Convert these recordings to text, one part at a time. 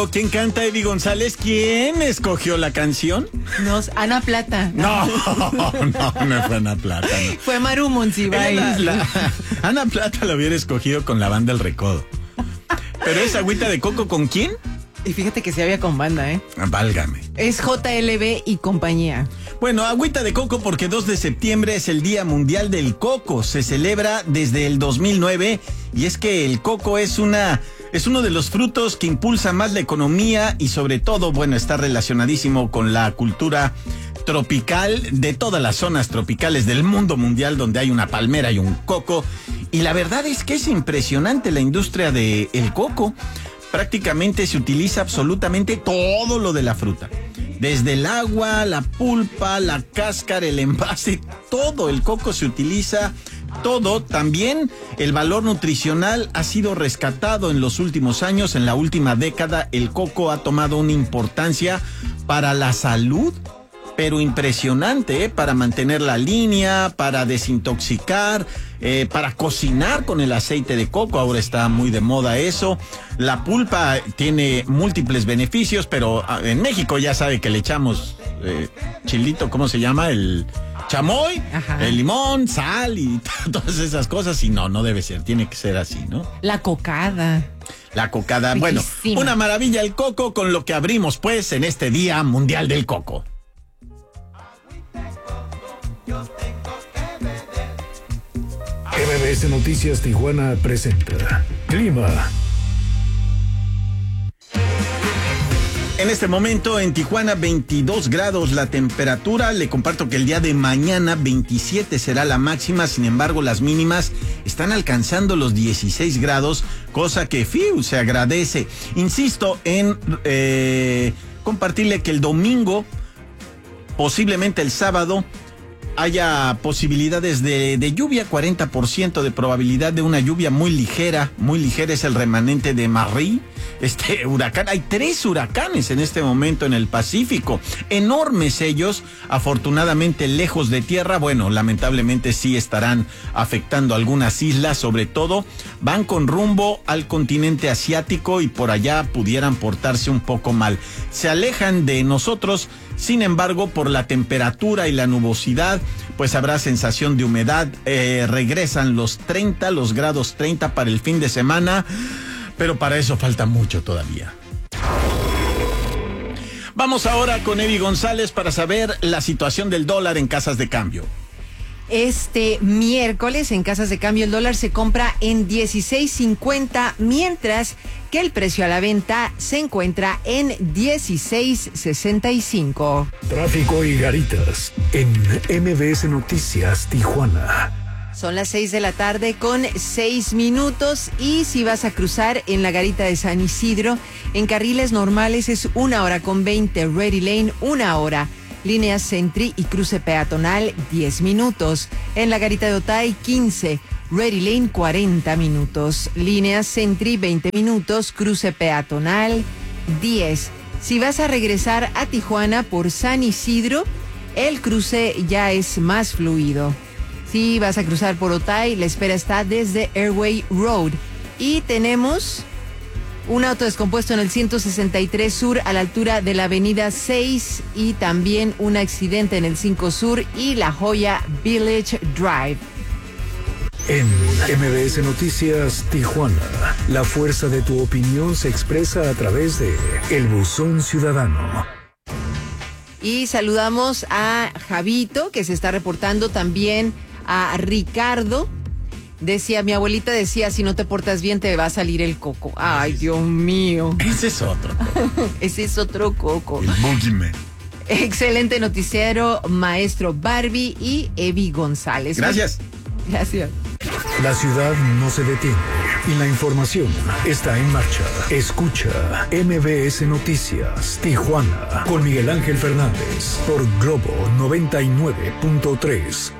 ¿Quién canta? Eddie González. ¿Quién escogió la canción? No, Ana Plata. No fue Ana Plata. No. Fue Maru Monsiváis. Ana Plata lo hubiera escogido con la banda El Recodo. Pero es Agüita de Coco, ¿con quién? Y fíjate que se había con banda, ¿eh? Válgame. Es JLB y compañía. Bueno, Agüita de Coco porque 2 de septiembre es el Día Mundial del Coco. Se celebra desde el 2009 y es que el coco es uno de los frutos que impulsa más la economía y sobre todo, bueno, está relacionadísimo con la cultura tropical de todas las zonas tropicales del mundo mundial donde hay una palmera y un coco. Y la verdad es que es impresionante la industria del coco. Prácticamente se utiliza absolutamente todo lo de la fruta. Desde el agua, la pulpa, la cáscara, el envase, todo el coco se utiliza, todo. También el valor nutricional ha sido rescatado en los últimos años. En la última década el coco ha tomado una importancia para la salud, pero impresionante, para mantener la línea, para desintoxicar, para cocinar con el aceite de coco. Ahora está muy de moda eso. La pulpa tiene múltiples beneficios, pero en México ya sabe que le echamos chilito, ¿cómo se llama? El chamoy, ajá, el limón, sal y todas esas cosas. Y no debe ser, tiene que ser así, ¿no? La cocada. La cocada, riquísima. Bueno, una maravilla el coco, con lo que abrimos pues en este Día Mundial del Coco. MBS Noticias Tijuana presenta Clima. En este momento en Tijuana 22 grados la temperatura. Le comparto que el día de mañana 27 será la máxima. Sin embargo, las mínimas están alcanzando los 16 grados, cosa que se agradece. Insisto en compartirle que el domingo, posiblemente el sábado, haya posibilidades de lluvia, 40% de probabilidad de una lluvia muy ligera es el remanente de Marie, este huracán. Hay 3 huracanes en este momento en el Pacífico, enormes ellos, afortunadamente lejos de tierra. Bueno, lamentablemente sí estarán afectando algunas islas, sobre todo van con rumbo al continente asiático y por allá pudieran portarse un poco mal. Se alejan de nosotros. Sin embargo, por la temperatura y la nubosidad, pues habrá sensación de humedad. Regresan los grados 30 para el fin de semana, pero para eso falta mucho todavía. Vamos ahora con Eddie González para saber la situación del dólar en casas de cambio. Este miércoles en casas de cambio el dólar se compra en 16.50, mientras que el precio a la venta se encuentra en 16.65. Tráfico y garitas en MBS Noticias Tijuana. Son las 6 de la tarde con 6 minutos y si vas a cruzar en la garita de San Isidro, en carriles normales es 1 hora con 20, Ready Lane 1 hora. Líneas Sentry y cruce peatonal 10 minutos. En la garita de Otay 15, Ready Lane 40 minutos. Líneas Sentry 20 minutos, cruce peatonal 10. Si vas a regresar a Tijuana por San Isidro, el cruce ya es más fluido. Si vas a cruzar por Otay, la espera está desde Airway Road. Y tenemos un auto descompuesto en el 163 Sur a la altura de la avenida 6 y también un accidente en el 5 Sur y La Joya Village Drive. En MBS Noticias Tijuana, la fuerza de tu opinión se expresa a través de El Buzón Ciudadano. Y saludamos a Javito, que se está reportando, también a Ricardo. Mi abuelita decía, si no te portas bien te va a salir el coco. Ay, Dios mío. Ese es otro coco. Ese es otro coco. El boogeyman. Excelente noticiero, maestro Barbie y Evi González. Gracias. Gracias. La ciudad no se detiene y la información está en marcha. Escucha MBS Noticias Tijuana con Miguel Ángel Fernández por Globo 99.3.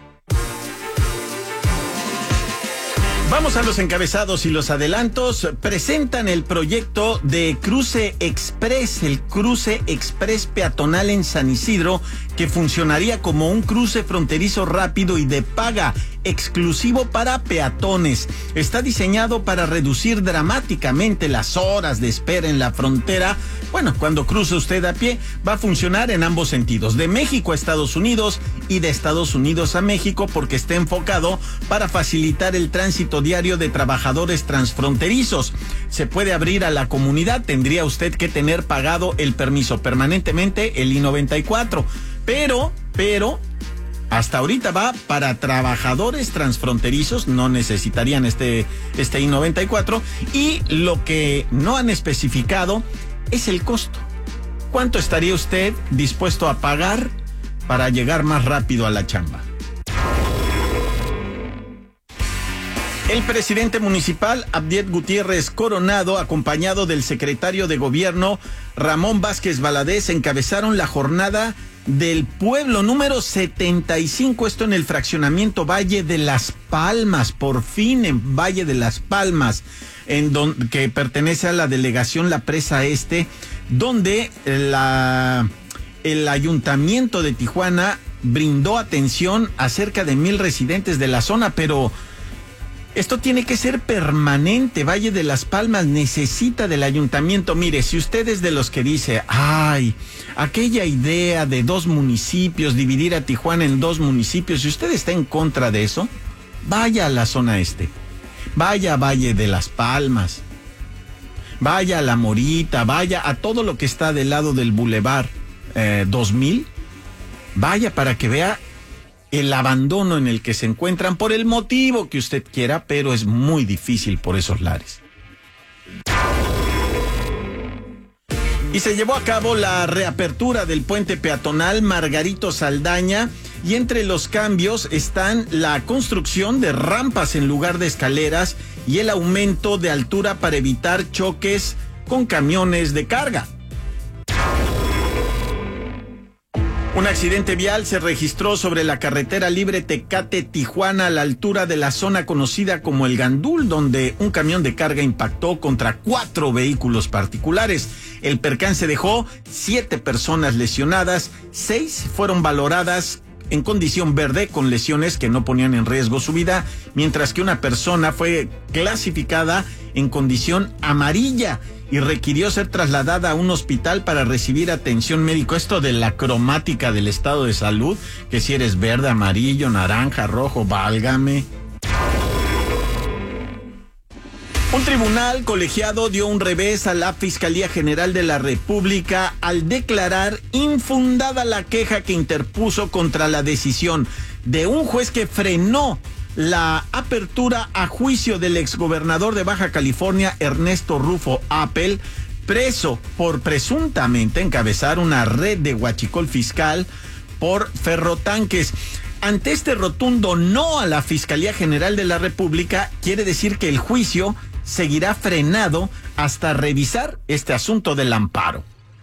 Vamos a los encabezados y los adelantos. Presentan el proyecto de Cruce Express, el Cruce Express peatonal en San Isidro, que funcionaría como un cruce fronterizo rápido y de paga. exclusivo para peatones. Está diseñado para reducir dramáticamente las horas de espera en la frontera. Bueno, cuando cruza usted a pie, va a funcionar en ambos sentidos, de México a Estados Unidos y de Estados Unidos a México, porque está enfocado para facilitar el tránsito diario de trabajadores transfronterizos. Se puede abrir a la comunidad, tendría usted que tener pagado el permiso permanentemente, el I-94, pero hasta ahorita va para trabajadores transfronterizos, no necesitarían este I-94, y lo que no han especificado es el costo. ¿Cuánto estaría usted dispuesto a pagar para llegar más rápido a la chamba? El presidente municipal Abdiel Gutiérrez Coronado, acompañado del secretario de Gobierno Ramón Vázquez Valadez, encabezaron la jornada del pueblo número 75, esto en el fraccionamiento Valle de las Palmas, por fin en Valle de las Palmas, que pertenece a la delegación La Presa Este, donde el ayuntamiento de Tijuana brindó atención a cerca de 1,000 residentes de la zona, pero esto tiene que ser permanente. Valle de las Palmas necesita del ayuntamiento. Mire, si usted es de los que dice, aquella idea de 2 municipios, dividir a Tijuana en 2 municipios, si usted está en contra de eso, vaya a la zona este, vaya a Valle de las Palmas, vaya a La Morita, vaya a todo lo que está del lado del Boulevard 2000, vaya para que vea el abandono en el que se encuentran, por el motivo que usted quiera, pero es muy difícil por esos lares. Y se llevó a cabo la reapertura del puente peatonal Margarito Saldaña, y entre los cambios están la construcción de rampas en lugar de escaleras y el aumento de altura para evitar choques con camiones de carga. Un accidente vial se registró sobre la carretera libre Tecate-Tijuana a la altura de la zona conocida como El Gandul, donde un camión de carga impactó contra 4 vehículos particulares. El percance dejó 7 personas lesionadas, 6 fueron valoradas en condición verde con lesiones que no ponían en riesgo su vida, mientras que una persona fue clasificada en condición amarilla y requirió ser trasladada a un hospital para recibir atención médica. Esto de la cromática del estado de salud, que si eres verde, amarillo, naranja, rojo, válgame. Un tribunal colegiado dio un revés a la Fiscalía General de la República al declarar infundada la queja que interpuso contra la decisión de un juez que frenó la apertura a juicio del exgobernador de Baja California, Ernesto Rufo Appel, preso por presuntamente encabezar una red de huachicol fiscal por ferrotanques. Ante este rotundo no a la Fiscalía General de la República, quiere decir que el juicio seguirá frenado hasta revisar este asunto del amparo.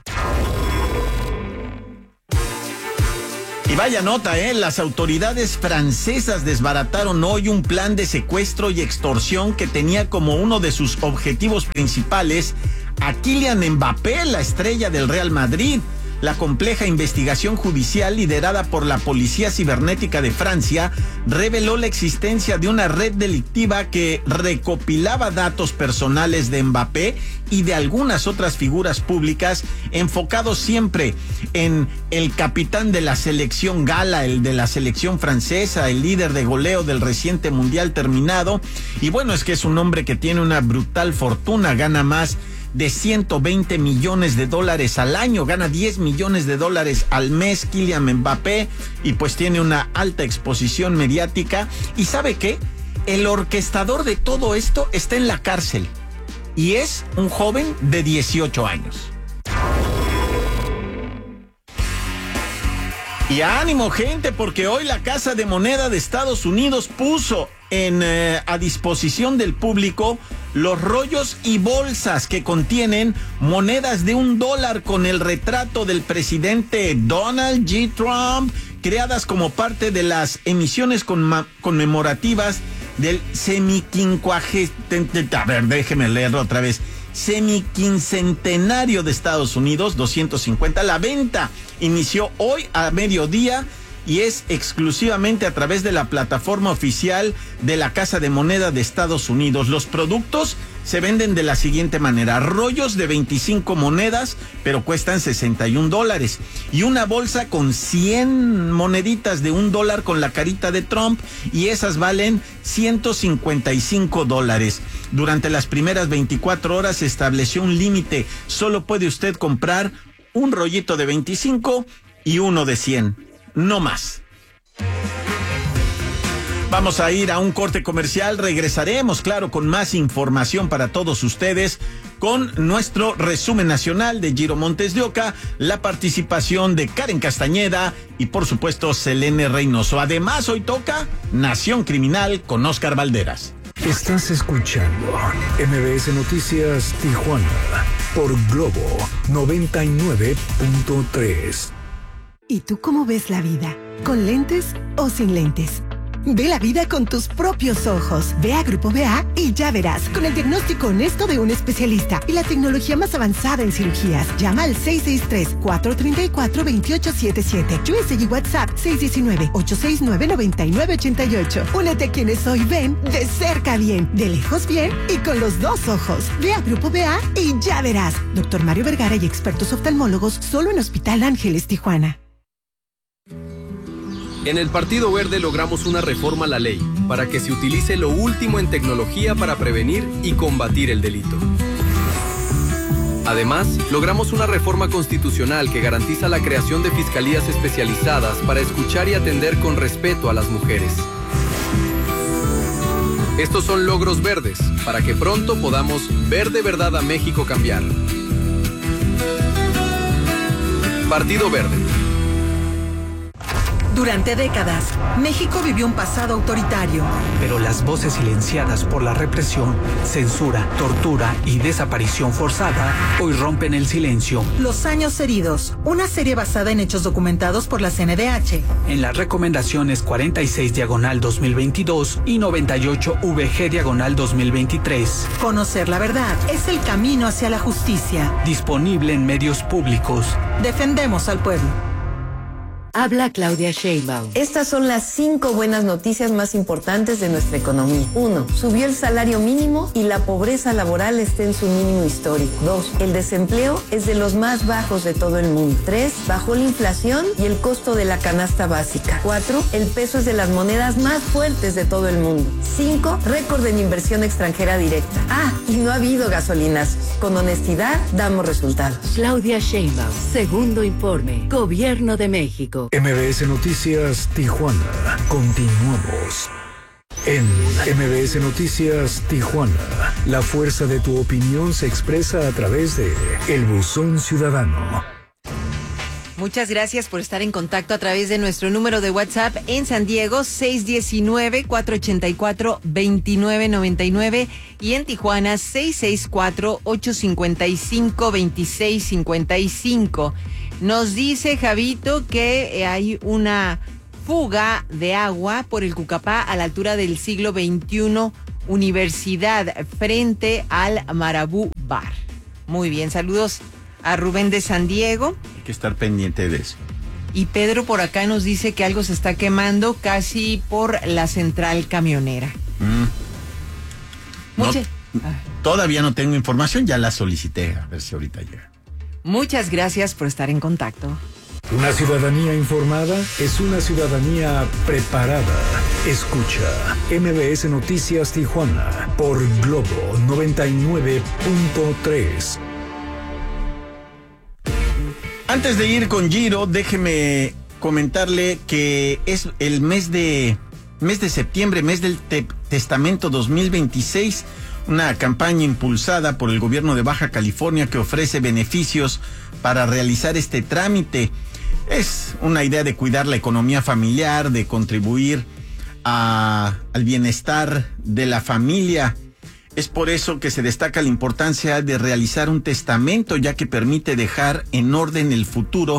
Y vaya nota, las autoridades francesas desbarataron hoy un plan de secuestro y extorsión que tenía como uno de sus objetivos principales a Kylian Mbappé, la estrella del Real Madrid. La compleja investigación judicial liderada por la Policía Cibernética de Francia reveló la existencia de una red delictiva que recopilaba datos personales de Mbappé y de algunas otras figuras públicas, enfocados siempre en el capitán de la selección gala, el de la selección francesa, el líder de goleo del reciente mundial terminado. Y bueno, es que es un hombre que tiene una brutal fortuna, gana más de $120 millones al año, gana $10 millones al mes Kylian Mbappé, y pues tiene una alta exposición mediática. ¿Y sabe qué? El orquestador de todo esto está en la cárcel y es un joven de 18 años. Y ánimo, gente, porque hoy la Casa de Moneda de Estados Unidos puso a disposición del público los rollos y bolsas que contienen monedas de $1 con el retrato del presidente Donald J. Trump, creadas como parte de las emisiones conmemorativas del semiquincentenario de Estados Unidos, 250. La venta inició hoy a mediodía y es exclusivamente a través de la plataforma oficial de la Casa de Moneda de Estados Unidos. Los productos se venden de la siguiente manera: rollos de 25 monedas, pero cuestan $61, y una bolsa con 100 moneditas de $1 con la carita de Trump, y esas valen $155. Durante las primeras 24 horas se estableció un límite: solo puede usted comprar un rollito de 25 y uno de 100, no más. Vamos a ir a un corte comercial, regresaremos, claro, con más información para todos ustedes, con nuestro resumen nacional de Giro Montes de Oca, la participación de Karen Castañeda y, por supuesto, Selene Reynoso. Además, hoy toca Nación Criminal con Oscar Valderas. Estás escuchando MBS Noticias Tijuana por Globo 99.3. ¿Y tú cómo ves la vida? ¿Con lentes o sin lentes? Ve la vida con tus propios ojos. Ve a Grupo BA y ya verás, con el diagnóstico honesto de un especialista y la tecnología más avanzada en cirugías. Llama al 663-434-2877. USA y WhatsApp 619-869-9988. Únete a quienes hoy ven de cerca bien, de lejos bien y con los dos ojos. Ve a Grupo BA y ya verás. Dr. Mario Vergara y expertos oftalmólogos solo en Hospital Ángeles, Tijuana. En el Partido Verde logramos una reforma a la ley para que se utilice lo último en tecnología para prevenir y combatir el delito. Además, logramos una reforma constitucional que garantiza la creación de fiscalías especializadas para escuchar y atender con respeto a las mujeres. Estos son logros verdes para que pronto podamos ver de verdad a México cambiar. Partido Verde. Durante décadas, México vivió un pasado autoritario. Pero las voces silenciadas por la represión, censura, tortura y desaparición forzada hoy rompen el silencio. Los años heridos, una serie basada en hechos documentados por la CNDH. En las recomendaciones 46/2022 y 98VG/2023. Conocer la verdad es el camino hacia la justicia. Disponible en medios públicos. Defendemos al pueblo. Habla Claudia Sheinbaum. Estas son las 5 buenas noticias más importantes de nuestra economía. 1. Subió el salario mínimo y la pobreza laboral está en su mínimo histórico. 2. El desempleo es de los más bajos de todo el mundo. 3. Bajó la inflación y el costo de la canasta básica. 4. El peso es de las monedas más fuertes de todo el mundo. 5. Récord en inversión extranjera directa. Y no ha habido gasolinazos. Con honestidad damos resultados. Claudia Sheinbaum, segundo informe, Gobierno de México. MBS Noticias Tijuana. Continuamos. En MBS Noticias Tijuana, la fuerza de tu opinión se expresa a través de El Buzón Ciudadano. Muchas gracias por estar en contacto a través de nuestro número de WhatsApp en San Diego, 619-484-2999, y en Tijuana, 664-855-2655. Nos dice Javito que hay una fuga de agua por el Cucapá a la altura del siglo XXI Universidad, frente al Marabú Bar. Muy bien, saludos a Rubén de San Diego. Hay que estar pendiente de eso. Y Pedro por acá nos dice que algo se está quemando casi por la central camionera. Todavía no tengo información, ya la solicité, a ver si ahorita llega. Muchas gracias por estar en contacto. Una ciudadanía informada es una ciudadanía preparada. Escucha MBS Noticias Tijuana por Globo 99.3. Antes de ir con Giro, déjeme comentarle que es el mes de septiembre, mes del Testamento 2026, una campaña impulsada por el gobierno de Baja California que ofrece beneficios para realizar este trámite. Es una idea de cuidar la economía familiar, de contribuir al bienestar de la familia. Es por eso que se destaca la importancia de realizar un testamento, ya que permite dejar en orden el futuro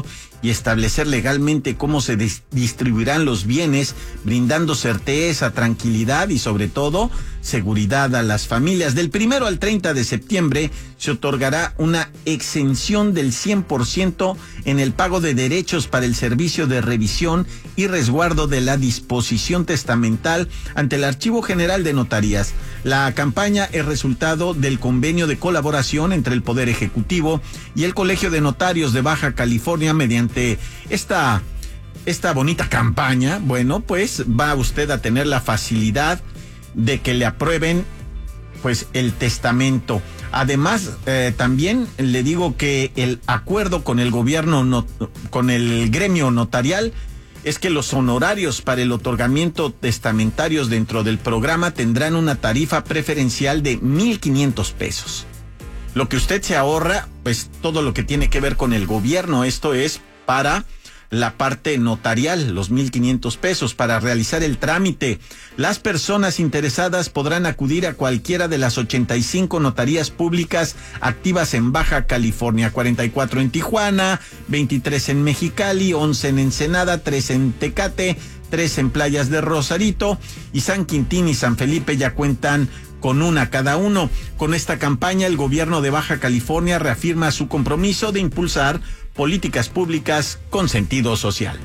y establecer legalmente cómo se distribuirán los bienes, brindando certeza, tranquilidad y sobre todo seguridad a las familias. Del 1 al 30 de septiembre se otorgará una exención del 100% en el pago de derechos para el servicio de revisión y resguardo de la disposición testamental ante el Archivo General de Notarías. La campaña es resultado del convenio de colaboración entre el Poder Ejecutivo y el Colegio de Notarios de Baja California. Mediante esta bonita campaña, bueno, pues va usted a tener la facilidad de que le aprueben pues el testamento. Además, también le digo que el acuerdo con el gobierno, con el gremio notarial, es que los honorarios para el otorgamiento testamentarios dentro del programa tendrán una tarifa preferencial de 1,500 pesos. Lo que usted se ahorra, pues todo lo que tiene que ver con el gobierno, esto es para la parte notarial, los 1,500 pesos para realizar el trámite. Las personas interesadas podrán acudir a cualquiera de las 85 notarías públicas activas en Baja California, 44 en Tijuana, 23 en Mexicali, 11 en Ensenada, 3 en Tecate, 3 en Playas de Rosarito, y San Quintín y San Felipe ya cuentan con una cada uno. Con esta campaña, el gobierno de Baja California reafirma su compromiso de impulsar políticas públicas con sentido social.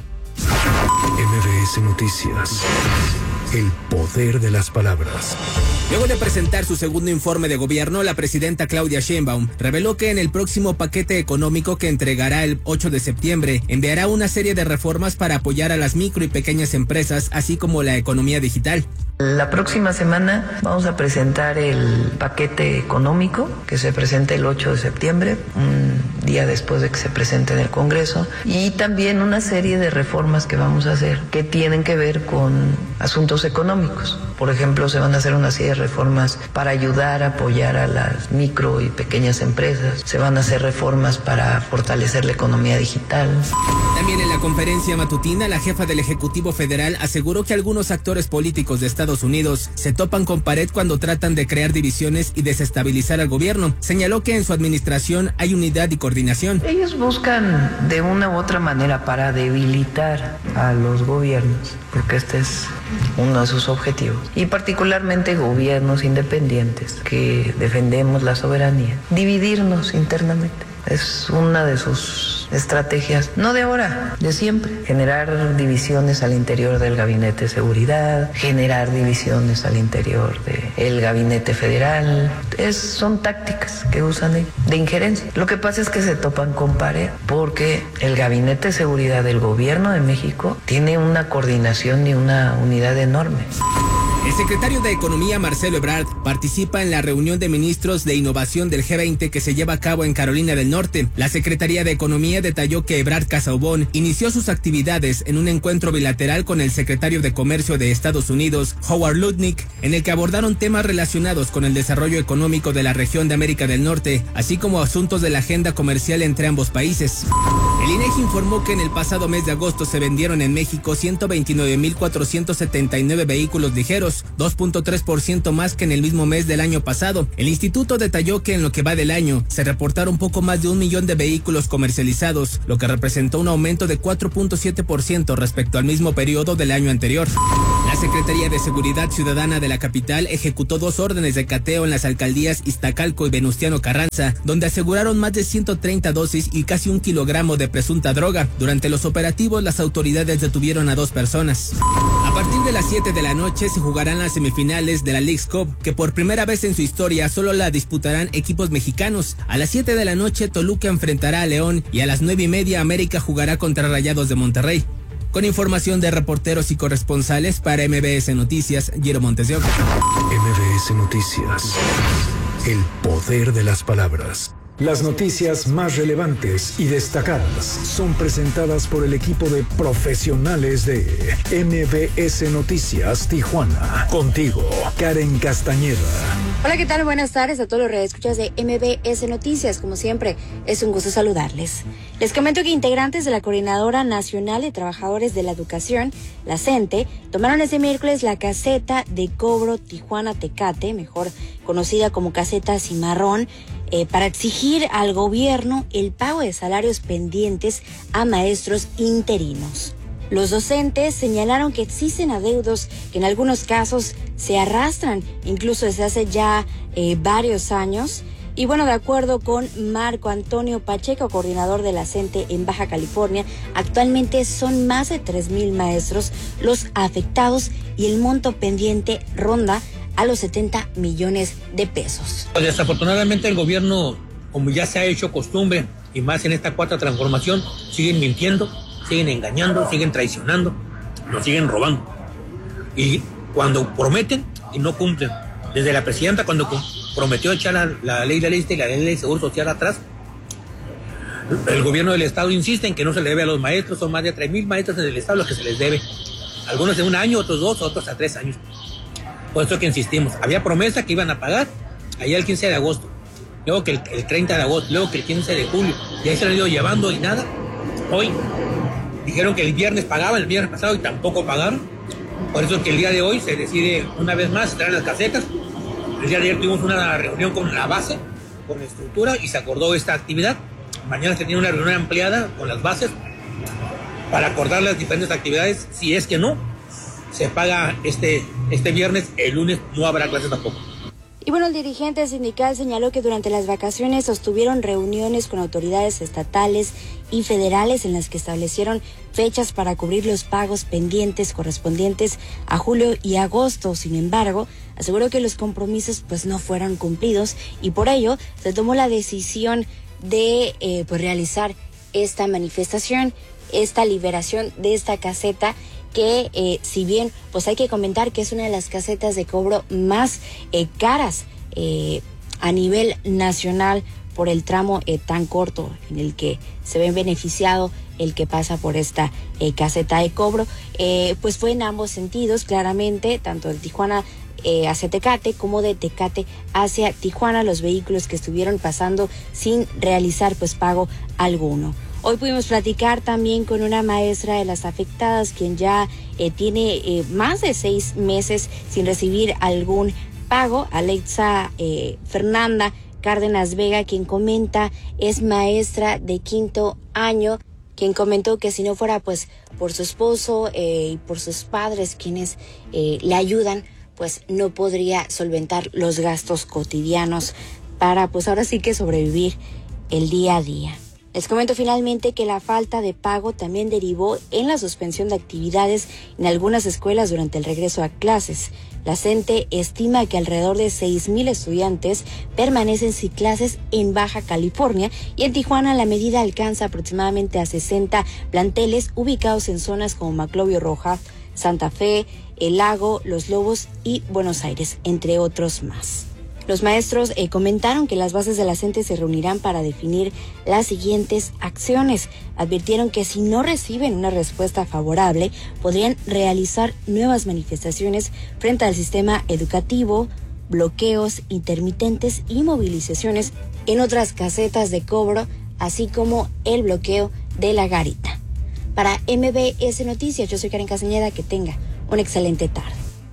MBS Noticias. El poder de las palabras. Luego de presentar su segundo informe de gobierno, la presidenta Claudia Sheinbaum reveló que en el próximo paquete económico que entregará el 8 de septiembre, enviará una serie de reformas para apoyar a las micro y pequeñas empresas, así como la economía digital. La próxima semana vamos a presentar el paquete económico que se presenta el 8 de septiembre, un día después de que se presente en el Congreso, y también una serie de reformas que vamos a hacer que tienen que ver con asuntos económicos. Por ejemplo, se van a hacer una serie de reformas para ayudar a apoyar a las micro y pequeñas empresas. Se van a hacer reformas para fortalecer la economía digital. También en la conferencia matutina, la jefa del Ejecutivo Federal aseguró que algunos actores políticos de Estados Unidos se topan con pared cuando tratan de crear divisiones y desestabilizar al gobierno. Señaló que en su administración hay unidad y coordinación. Ellos buscan de una u otra manera para debilitar a los gobiernos, porque este es uno de sus objetivos, y particularmente gobiernos independientes que defendemos la soberanía, dividirnos internamente. Es una de sus estrategias, no de ahora, de siempre. Generar divisiones al interior del Gabinete de Seguridad, generar divisiones al interior del Gabinete Federal. Son tácticas que usan de injerencia. Lo que pasa es que se topan con pared, porque el Gabinete de Seguridad del Gobierno de México tiene una coordinación y una unidad enorme. El secretario de Economía, Marcelo Ebrard, participa en la reunión de ministros de innovación del G20 que se lleva a cabo en Carolina del Norte. La Secretaría de Economía detalló que Ebrard Casaubon inició sus actividades en un encuentro bilateral con el secretario de Comercio de Estados Unidos, Howard Lutnick, en el que abordaron temas relacionados con el desarrollo económico de la región de América del Norte, así como asuntos de la agenda comercial entre ambos países. El INEGI informó que en el pasado mes de agosto se vendieron en México 129,479 vehículos ligeros, 2.3% más que en el mismo mes del año pasado. El instituto detalló que en lo que va del año se reportaron poco más de 1 millón de vehículos comercializados, lo que representó un aumento de 4.7% respecto al mismo periodo del año anterior. La Secretaría de Seguridad Ciudadana de la capital ejecutó 2 órdenes de cateo en las alcaldías Iztacalco y Venustiano Carranza, donde aseguraron más de 130 dosis y casi 1 kilogramo de presunta droga. Durante los operativos, las autoridades detuvieron a 2 personas. A partir de las 7 de la noche se jugarán las semifinales de la Leagues Cup, que por primera vez en su historia solo la disputarán equipos mexicanos. A las 7 de la noche Toluca enfrentará a León y a las 9:30 América jugará contra Rayados de Monterrey. Con información de reporteros y corresponsales para MBS Noticias, Jero Montes de Oca. MBS Noticias. El poder de las palabras. Las noticias más relevantes y destacadas son presentadas por el equipo de profesionales de MBS Noticias Tijuana. Contigo, Karen Castañeda. Hola, ¿qué tal? Buenas tardes a todos los radioescuchas de MBS Noticias. Como siempre, es un gusto saludarles. Les comento que integrantes de la Coordinadora Nacional de Trabajadores de la Educación, la CENTE, tomaron este miércoles la caseta de cobro Tijuana-Tecate, mejor conocida como caseta Cimarrón, para exigir al gobierno el pago de salarios pendientes a maestros interinos. Los docentes señalaron que existen adeudos que en algunos casos se arrastran incluso desde hace ya varios años. Y bueno, de acuerdo con Marco Antonio Pacheco, coordinador de la CENTE en Baja California, actualmente son más de 3,000 maestros los afectados y el monto pendiente ronda a los 70 millones de pesos. Desafortunadamente el gobierno, como ya se ha hecho costumbre, y más en esta cuarta transformación, siguen mintiendo, siguen engañando, siguen traicionando, nos siguen robando. Y cuando prometen y no cumplen. Desde la presidenta, cuando prometió echar la ley de ley y la ley de seguro social atrás, el gobierno del estado insiste en que no se le debe a los maestros. Son más de 3,000 maestros en el estado los que se les debe. Algunos en 1 año, otros 2, otros a 3 años. Por eso que insistimos. Había promesa que iban a pagar allá el 15 de agosto, luego que el 30 de agosto, luego que el 15 de julio. Y ahí se lo han ido llevando y nada. Hoy dijeron que el viernes pagaban, el viernes pasado, y tampoco pagaron. Por eso que el día de hoy se decide una vez más traer las casetas. El día de ayer tuvimos una reunión con la base, con la estructura, y se acordó esta actividad. Mañana se tiene una reunión ampliada con las bases para acordar las diferentes actividades. Si es que no se paga este viernes, el lunes no habrá clases tampoco. Y bueno, el dirigente sindical señaló que durante las vacaciones sostuvieron reuniones con autoridades estatales y federales en las que establecieron fechas para cubrir los pagos pendientes correspondientes a julio y agosto. Sin embargo, aseguró que los compromisos pues no fueron cumplidos y por ello se tomó la decisión de realizar esta manifestación, esta liberación de esta caseta que si bien pues hay que comentar que es una de las casetas de cobro más caras a nivel nacional por el tramo tan corto en el que se ve beneficiado el que pasa por esta caseta de cobro, pues fue en ambos sentidos claramente, tanto de Tijuana hacia Tecate como de Tecate hacia Tijuana, los vehículos que estuvieron pasando sin realizar pues pago alguno. Hoy pudimos platicar también con una maestra de las afectadas, quien ya tiene más de 6 meses sin recibir algún pago. Alexa Fernanda Cárdenas Vega, quien comenta, es maestra de 5º año, quien comentó que si no fuera pues por su esposo y por sus padres quienes le ayudan, pues no podría solventar los gastos cotidianos para pues ahora sí que sobrevivir el día a día. Les comento finalmente que la falta de pago también derivó en la suspensión de actividades en algunas escuelas durante el regreso a clases. La CENTE estima que alrededor de 6,000 estudiantes permanecen sin clases en Baja California y en Tijuana la medida alcanza aproximadamente a 60 planteles ubicados en zonas como Maclovio Rojas, Santa Fe, El Lago, Los Lobos y Buenos Aires, entre otros más. Los maestros comentaron que las bases de la CENTE se reunirán para definir las siguientes acciones. Advirtieron que si no reciben una respuesta favorable, podrían realizar nuevas manifestaciones frente al sistema educativo, bloqueos intermitentes y movilizaciones en otras casetas de cobro, así como el bloqueo de la garita. Para MBS Noticias, yo soy Karen Castañeda, que tenga una excelente tarde.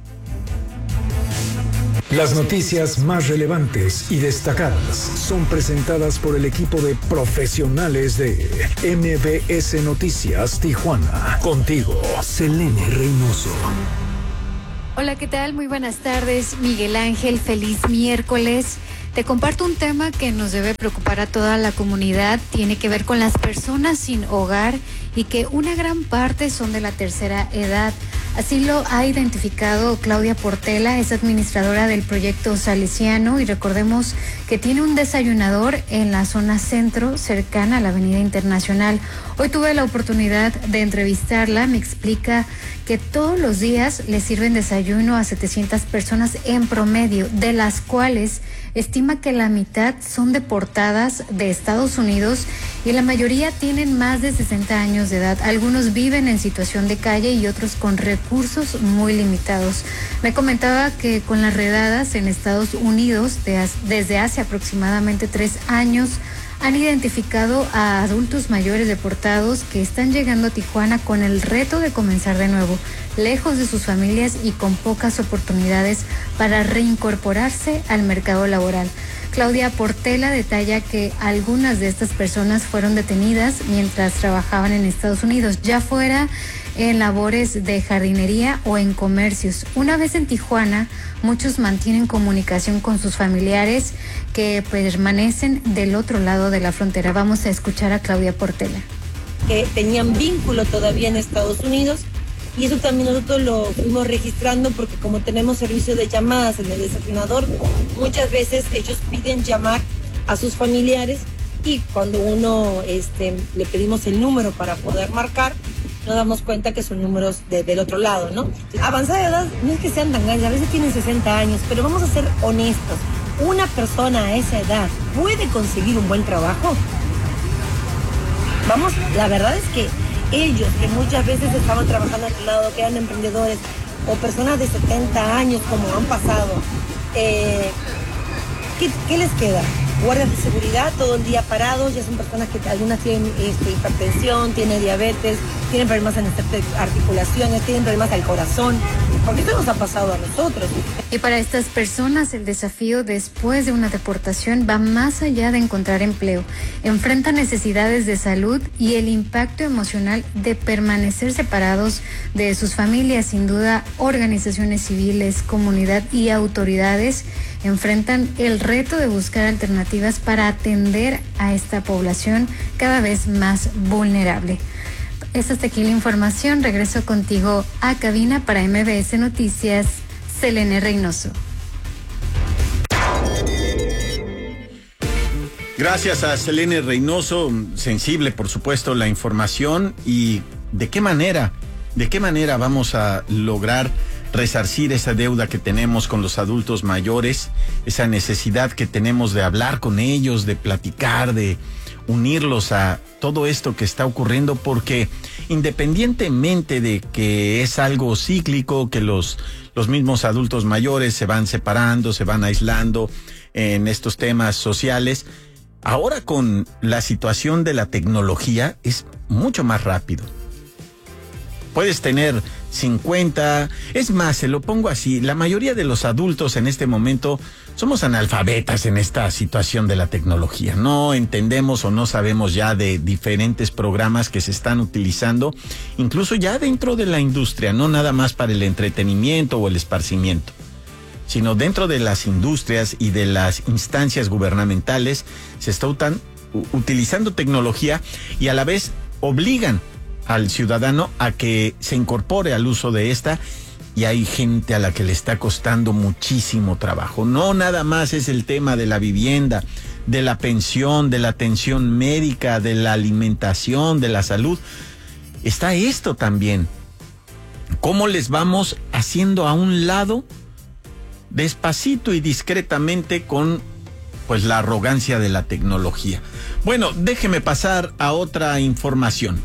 Las noticias más relevantes y destacadas son presentadas por el equipo de profesionales de MBS Noticias Tijuana. Contigo, Selene Reynoso. Hola, ¿qué tal? Muy buenas tardes, Miguel Ángel. Feliz miércoles. Te comparto un tema que nos debe preocupar a toda la comunidad. Tiene que ver con las personas sin hogar y que una gran parte son de la tercera edad. Así lo ha identificado Claudia Portela, es administradora del proyecto Salesiano, y recordemos que tiene un desayunador en la zona centro, cercana a la Avenida Internacional. Hoy tuve la oportunidad de entrevistarla, me explica que todos los días le sirven desayuno a 700 personas en promedio, de las cuales estima que la mitad son deportadas de Estados Unidos y la mayoría tienen más de 60 años de edad. Algunos viven en situación de calle y otros con recursos muy limitados. Me comentaba que con las redadas en Estados Unidos desde hace aproximadamente 3 años han identificado a adultos mayores deportados que están llegando a Tijuana con el reto de comenzar de nuevo, lejos de sus familias y con pocas oportunidades para reincorporarse al mercado laboral. Claudia Portela detalla que algunas de estas personas fueron detenidas mientras trabajaban en Estados Unidos, ya fuera en labores de jardinería o en comercios. Una vez en Tijuana, muchos mantienen comunicación con sus familiares que permanecen del otro lado de la frontera. Vamos a escuchar a Claudia Portela. Que tenían vínculo todavía en Estados Unidos, y eso también nosotros lo fuimos registrando porque como tenemos servicio de llamadas en el desayunador, muchas veces ellos piden llamar a sus familiares y cuando uno le pedimos el número para poder marcar, nos damos cuenta que son números del otro lado, ¿no? Avanzada de edad no es que sean tan grandes, a veces tienen 60 años, pero vamos a ser honestos. ¿Una persona a esa edad puede conseguir un buen trabajo? Vamos, la verdad es que ellos, que muchas veces estaban trabajando al lado, que eran emprendedores, o personas de 70 años como han pasado, ¿qué les queda? Guardias de seguridad todo el día parados, ya son personas que algunas tienen hipertensión, tienen diabetes, tienen problemas en las articulaciones, tienen problemas al corazón, porque esto nos ha pasado a nosotros. Y para estas personas el desafío después de una deportación va más allá de encontrar empleo. Enfrentan necesidades de salud y el impacto emocional de permanecer separados de sus familias. Sin duda, organizaciones civiles, comunidad y autoridades enfrentan el reto de buscar alternativas para atender a esta población cada vez más vulnerable. Esta es aquí la información. Regreso contigo a cabina para MBS Noticias, Selene Reynoso. Gracias a Selene Reynoso, sensible por supuesto la información. Y de qué manera vamos a lograr resarcir esa deuda que tenemos con los adultos mayores, esa necesidad que tenemos de hablar con ellos, de platicar, de unirlos a todo esto que está ocurriendo, porque independientemente de que es algo cíclico, que los mismos adultos mayores se van separando, se van aislando en estos temas sociales, ahora con la situación de la tecnología es mucho más rápido. Puedes tener 50, es más, se lo pongo así, la mayoría de los adultos en este momento somos analfabetas en esta situación de la tecnología. No entendemos o no sabemos ya de diferentes programas que se están utilizando, incluso ya dentro de la industria, no nada más para el entretenimiento o el esparcimiento, sino dentro de las industrias y de las instancias gubernamentales se está utilizando tecnología y a la vez obligan al ciudadano a que se incorpore al uso de esta, y hay gente a la que le está costando muchísimo trabajo. No nada más es el tema de la vivienda, de la pensión, de la atención médica, de la alimentación, de la salud. Está esto también. ¿Cómo les vamos haciendo a un lado, despacito y discretamente, con pues la arrogancia de la tecnología? Bueno, déjeme pasar a otra información.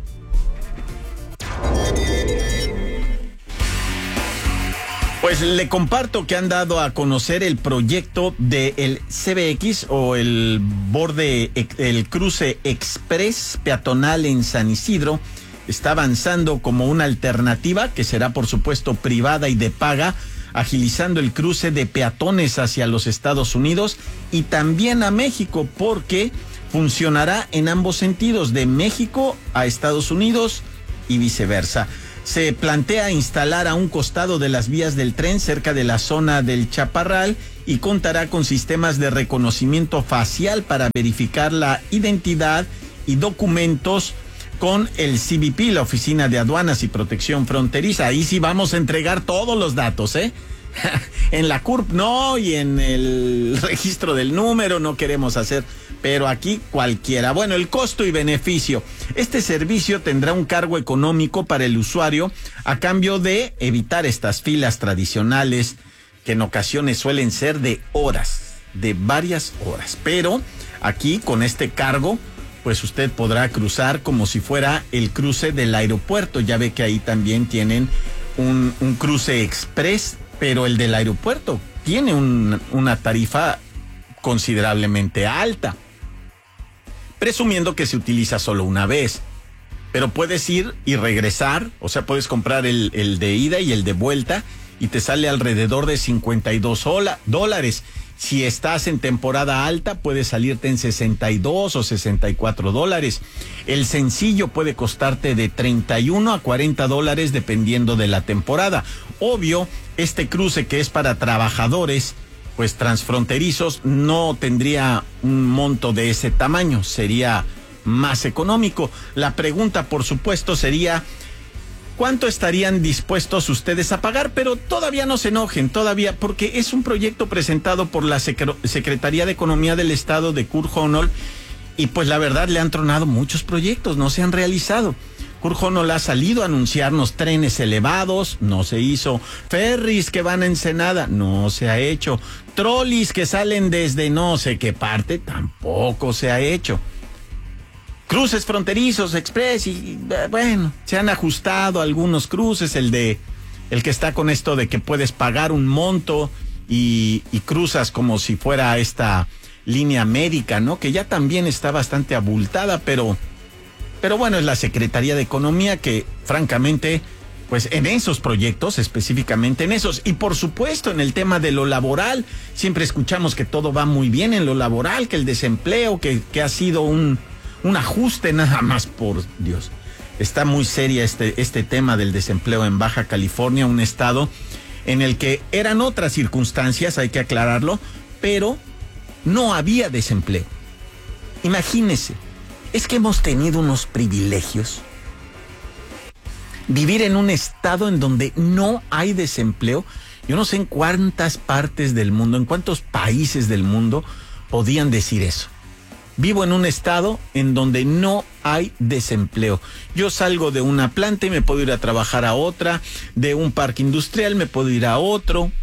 Pues le comparto que han dado a conocer el proyecto del CBX o el cruce express peatonal en San Isidro. Está avanzando como una alternativa que será por supuesto privada y de paga, agilizando el cruce de peatones hacia los Estados Unidos y también a México, porque funcionará en ambos sentidos, de México a Estados Unidos y viceversa. Se plantea instalar a un costado de las vías del tren cerca de la zona del Chaparral y contará con sistemas de reconocimiento facial para verificar la identidad y documentos con el CBP, la Oficina de Aduanas y Protección Fronteriza. Ahí sí vamos a entregar todos los datos, ¿eh? En la CURP no, y en el registro del número no queremos hacer, pero aquí cualquiera. Bueno, el costo y beneficio. Este servicio tendrá un cargo económico para el usuario a cambio de evitar estas filas tradicionales que en ocasiones suelen ser de horas, de varias horas. Pero aquí con este cargo, pues usted podrá cruzar como si fuera el cruce del aeropuerto. Ya ve que ahí también tienen un cruce express, pero el del aeropuerto tiene una tarifa considerablemente alta, presumiendo que se utiliza solo una vez, pero puedes ir y regresar, o sea, puedes comprar el de ida y el de vuelta y te sale alrededor de $52. Si estás en temporada alta, puede salirte en 62 o 64 dólares. El sencillo puede costarte de 31 a 40 dólares dependiendo de la temporada. Obvio, este cruce que es para trabajadores, pues transfronterizos, no tendría un monto de ese tamaño, sería más económico. La pregunta, por supuesto, sería: ¿cuánto estarían dispuestos ustedes a pagar? Pero todavía no se enojen, todavía, porque es un proyecto presentado por la Secretaría de Economía del Estado de Kurt Honold, y pues la verdad le han tronado muchos proyectos, no se han realizado. Kurt Honold ha salido a anunciarnos trenes elevados, no se hizo. Ferries que van a Ensenada, no se ha hecho. Trolleys que salen desde no sé qué parte, tampoco se ha hecho. Cruces fronterizos, express, y bueno, se han ajustado algunos cruces, el que está con esto de que puedes pagar un monto y cruzas como si fuera esta línea médica, ¿no? Que ya también está bastante abultada, pero bueno, es la Secretaría de Economía que, francamente, pues en esos proyectos, específicamente en esos, y por supuesto en el tema de lo laboral, siempre escuchamos que todo va muy bien en lo laboral, que el desempleo, que ha sido un ajuste nada más, por Dios. Está muy seria este tema del desempleo en Baja California, un estado en el que eran otras circunstancias, hay que aclararlo, pero no había desempleo. Imagínese, es que hemos tenido unos privilegios. Vivir en un estado en donde no hay desempleo, yo no sé en cuántas partes del mundo, en cuántos países del mundo podían decir eso. Vivo en un estado en donde no hay desempleo. Yo salgo de una planta y me puedo ir a trabajar a otra, de un parque industrial me puedo ir a otro.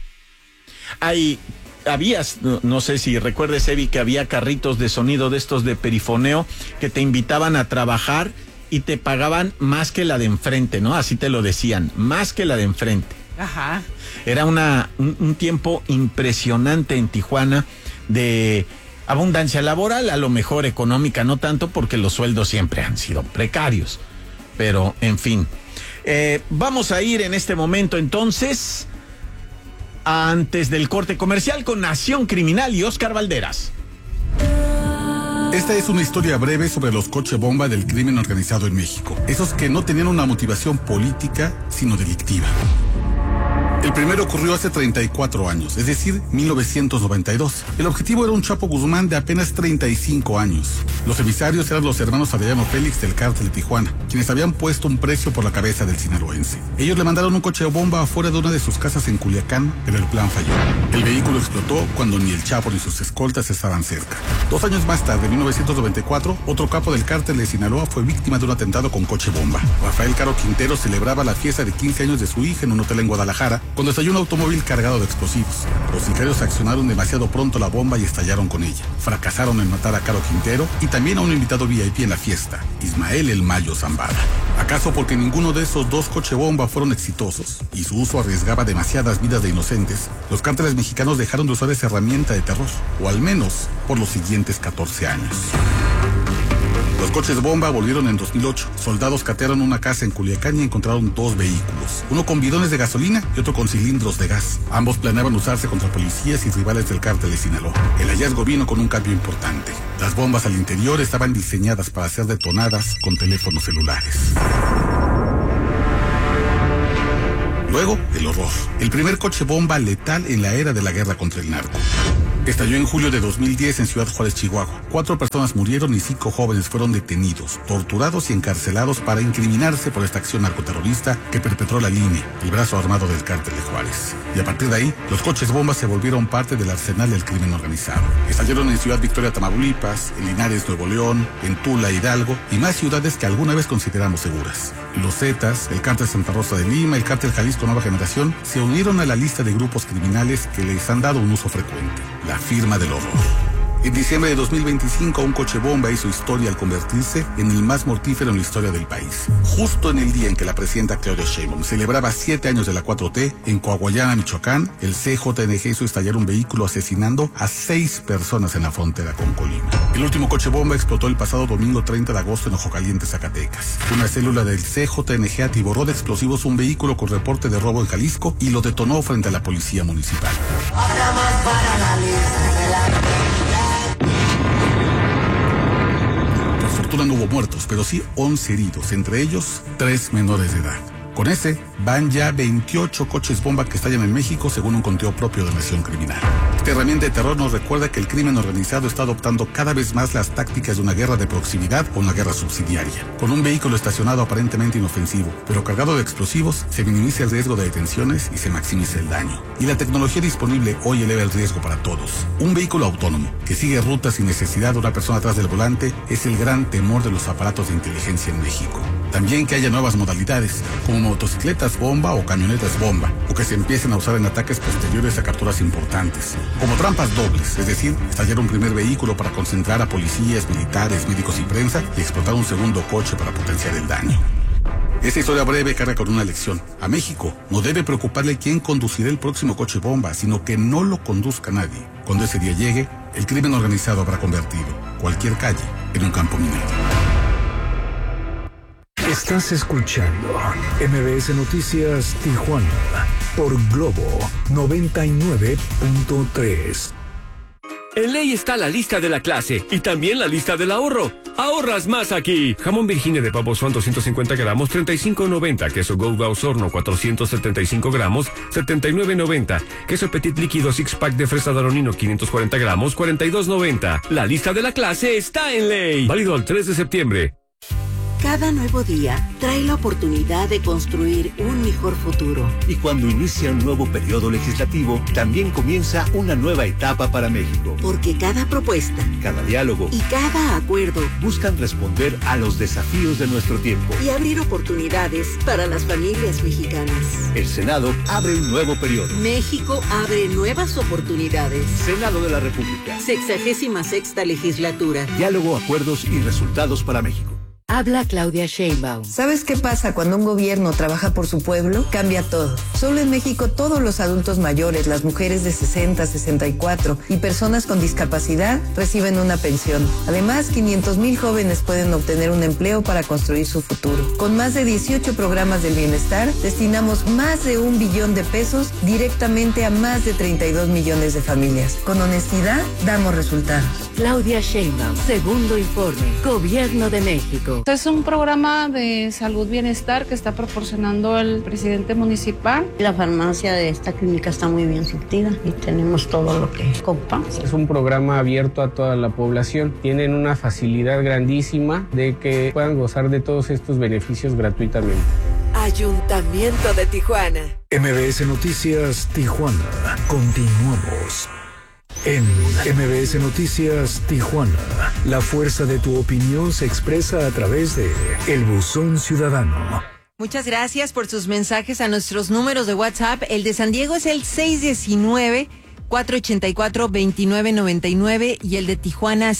No sé si recuerdes, Evi, que había carritos de sonido de estos de perifoneo que te invitaban a trabajar y te pagaban más que la de enfrente, ¿no? Así te lo decían, más que la de enfrente. Ajá. Era un tiempo impresionante en Tijuana de abundancia laboral, a lo mejor económica no tanto, porque los sueldos siempre han sido precarios. Pero, en fin. Vamos a ir en este momento entonces, antes del corte comercial, con Nación Criminal y Oscar Valderas. Esta es una historia breve sobre los coche bomba del crimen organizado en México. Esos que no tenían una motivación política, sino delictiva. El primero ocurrió hace 34 años, es decir, 1992. El objetivo era un Chapo Guzmán de apenas 35 años. Los emisarios eran los hermanos Arellano Félix del Cártel de Tijuana, quienes habían puesto un precio por la cabeza del sinaloense. Ellos le mandaron un coche bomba afuera de una de sus casas en Culiacán, pero el plan falló. El vehículo explotó cuando ni el Chapo ni sus escoltas estaban cerca. 2 años más tarde, en 1994, otro capo del Cártel de Sinaloa fue víctima de un atentado con coche bomba. Rafael Caro Quintero celebraba la fiesta de 15 años de su hija en un hotel en Guadalajara, cuando estalló un automóvil cargado de explosivos. Los sicarios accionaron demasiado pronto la bomba y estallaron con ella. Fracasaron en matar a Caro Quintero y también a un invitado VIP en la fiesta, Ismael El Mayo Zambada. ¿Acaso porque ninguno de esos 2 coche bomba fueron exitosos y su uso arriesgaba demasiadas vidas de inocentes, los cárteles mexicanos dejaron de usar esa herramienta de terror? O al menos por los siguientes 14 años. Los coches bomba volvieron en 2008. Soldados catearon una casa en Culiacán y encontraron 2 vehículos. Uno con bidones de gasolina y otro con cilindros de gas. Ambos planeaban usarse contra policías y rivales del Cártel de Sinaloa. El hallazgo vino con un cambio importante. Las bombas al interior estaban diseñadas para ser detonadas con teléfonos celulares. Luego, el horror. El primer coche bomba letal en la era de la guerra contra el narco. Estalló en julio de 2010 en Ciudad Juárez, Chihuahua. 4 personas murieron y 5 jóvenes fueron detenidos, torturados y encarcelados para incriminarse por esta acción narcoterrorista que perpetró la línea, el brazo armado del Cártel de Juárez. Y a partir de ahí, los coches bombas se volvieron parte del arsenal del crimen organizado. Estallaron en Ciudad Victoria, Tamaulipas, en Linares, Nuevo León, en Tula, Hidalgo y más ciudades que alguna vez consideramos seguras. Los Zetas, el Cártel Santa Rosa de Lima, el Cártel Jalisco Nueva Generación se unieron a la lista de grupos criminales que les han dado un uso frecuente. La firma del horror. En diciembre de 2025, un coche bomba hizo historia al convertirse en el más mortífero en la historia del país. Justo en el día en que la presidenta Claudia Sheinbaum celebraba 7 años de la 4T, en Coahuayana, Michoacán, el CJNG hizo estallar un vehículo asesinando a 6 personas en la frontera con Colima. El último coche bomba explotó el pasado domingo 30 de agosto en Ojo Caliente, Zacatecas. Una célula del CJNG atiborró de explosivos un vehículo con reporte de robo en Jalisco y lo detonó frente a la policía municipal. Por fortuna no hubo muertos, pero sí 11 heridos, entre ellos 3 menores de edad. Con ese, van ya 28 coches bomba que estallan en México, según un conteo propio de Nación Criminal. Esta herramienta de terror nos recuerda que el crimen organizado está adoptando cada vez más las tácticas de una guerra de proximidad o una guerra subsidiaria. Con un vehículo estacionado aparentemente inofensivo, pero cargado de explosivos, se minimiza el riesgo de detenciones y se maximiza el daño. Y la tecnología disponible hoy eleva el riesgo para todos. Un vehículo autónomo, que sigue rutas sin necesidad de una persona atrás del volante, es el gran temor de los aparatos de inteligencia en México. También que haya nuevas modalidades, como motocicletas bomba o camionetas bomba, o que se empiecen a usar en ataques posteriores a capturas importantes, como trampas dobles, es decir, estallar un primer vehículo para concentrar a policías, militares, médicos y prensa y explotar un segundo coche para potenciar el daño. Esta historia breve carga con una lección. A México no debe preocuparle quién conducirá el próximo coche bomba, sino que no lo conduzca nadie. Cuando ese día llegue, el crimen organizado habrá convertido cualquier calle en un campo minado. Estás escuchando MBS Noticias Tijuana por Globo 99.3. En Ley está la lista de la clase y también la lista del ahorro. ¡Ahorras más aquí! Jamón Virginia de pavo Swan 250 gramos, $35.90. Queso Gouda Osorno 475 gramos, $79.90. Queso Petit líquido Six Pack de fresa Daronino 540 gramos, $42.90. La lista de la clase está en Ley. Válido al 3 de septiembre. Cada nuevo día trae la oportunidad de construir un mejor futuro. Y cuando inicia un nuevo periodo legislativo, también comienza una nueva etapa para México. Porque cada propuesta, cada diálogo y cada acuerdo buscan responder a los desafíos de nuestro tiempo y abrir oportunidades para las familias mexicanas. El Senado abre un nuevo periodo. México abre nuevas oportunidades. Senado de la República. 66ª legislatura. Diálogo, acuerdos y resultados para México. Habla Claudia Sheinbaum. ¿Sabes qué pasa cuando un gobierno trabaja por su pueblo? Cambia todo. Solo en México todos los adultos mayores, las mujeres de 60, 64 y personas con discapacidad reciben una pensión. Además, 500,000 jóvenes pueden obtener un empleo para construir su futuro. Con más de 18 programas del bienestar, destinamos más de $1 billón directamente a más de 32 millones de familias. Con honestidad, damos resultados. Claudia Sheinbaum, segundo informe, Gobierno de México. Es un programa de salud bienestar que está proporcionando el presidente municipal. La farmacia de esta clínica está muy bien surtida y tenemos todo lo que ocupamos. Es un programa abierto a toda la población. Tienen una facilidad grandísima de que puedan gozar de todos estos beneficios gratuitamente. Ayuntamiento de Tijuana. MBS Noticias Tijuana. Continuamos. En MBS Noticias Tijuana, la fuerza de tu opinión se expresa a través de El Buzón Ciudadano. Muchas gracias por sus mensajes a nuestros números de WhatsApp. El de San Diego es el 619-484-2999 y el de Tijuana